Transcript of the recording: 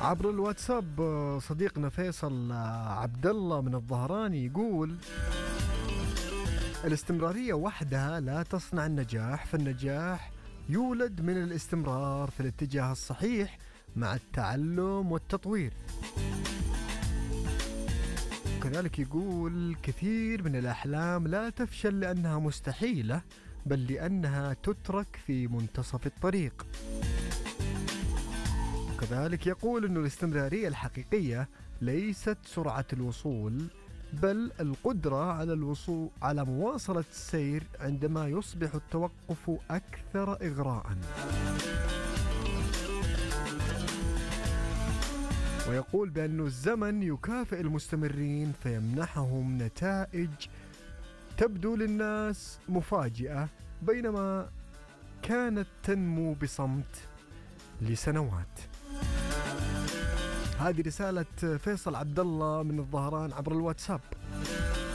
عبر الواتساب صديقنا فيصل عبد الله من الظهران يقول: الاستمرارية وحدها لا تصنع النجاح، فالنجاح يولد من الاستمرار في الاتجاه الصحيح مع التعلم والتطوير. كذلك يقول: كثير من الأحلام لا تفشل لأنها مستحيلة، بل لأنها تترك في منتصف الطريق. كذلك يقول أن الاستمرارية الحقيقية ليست سرعة الوصول، بل القدرة على مواصلة السير عندما يصبح التوقف أكثر إغراءً. ويقول بأن الزمن يكافئ المستمرين فيمنحهم نتائج تبدو للناس مفاجئة، بينما كانت تنمو بصمت لسنوات. هذه رسالة فيصل عبد الله من الظهران عبر الواتساب.